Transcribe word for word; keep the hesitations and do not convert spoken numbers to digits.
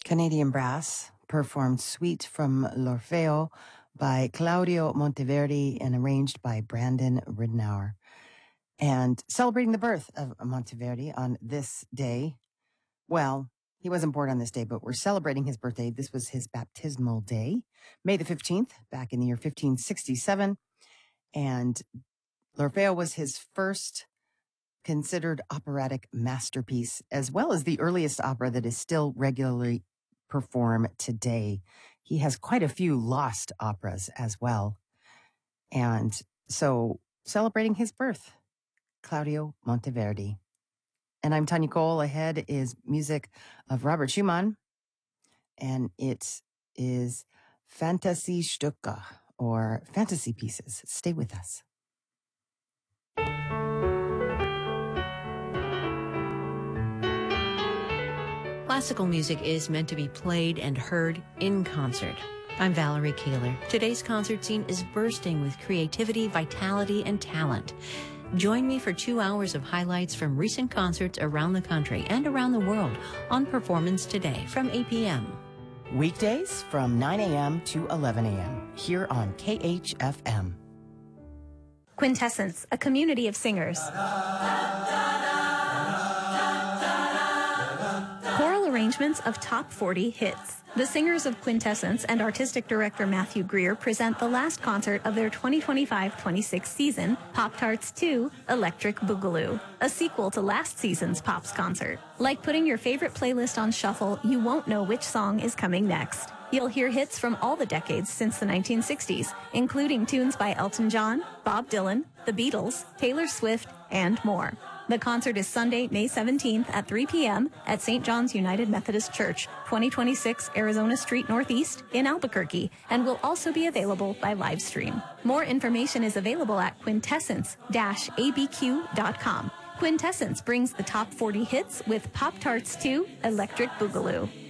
Canadian Brass performed Suite from L'Orfeo by Claudio Monteverdi and arranged by Brandon Ridenour. And celebrating the birth of Monteverdi on this day, well, he wasn't born on this day, but we're celebrating his birthday. This was his baptismal day, May the fifteenth, back in the year fifteen sixty-seven. And L'Orfeo was his first considered operatic masterpiece, as well as the earliest opera that is still regularly performed today. He has quite a few lost operas as well. And so, celebrating his birth, Claudio Monteverdi. And I'm Tanya Cole. Ahead is music of Robert Schumann, and it is Fantasiestücke, or fantasy pieces. Stay with us. Classical music is meant to be played and heard in concert. I'm Valerie Kaler. Today's concert scene is bursting with creativity, vitality, and talent. Join me for two hours of highlights from recent concerts around the country and around the world on Performance Today from eight p.m. Weekdays from nine a.m. to eleven a.m. here on K H F M. Quintessence, a community of singers. Choral arrangements of top forty hits. The singers of Quintessence and artistic director Matthew Greer present the last concert of their twenty twenty-five twenty-six season, Pop-Tarts two, Electric Boogaloo, a sequel to last season's Pops concert. Like putting your favorite playlist on shuffle, you won't know which song is coming next. You'll hear hits from all the decades since the nineteen sixties, including tunes by Elton John, Bob Dylan, The Beatles, Taylor Swift, and more. The concert is Sunday, May seventeenth at three p.m. at Saint John's United Methodist Church, twenty twenty-six Arizona Street Northeast in Albuquerque, and will also be available by live stream. More information is available at quintessence dash a b q dot com. Quintessence brings the top forty hits with Pop-Tarts two, Electric Boogaloo.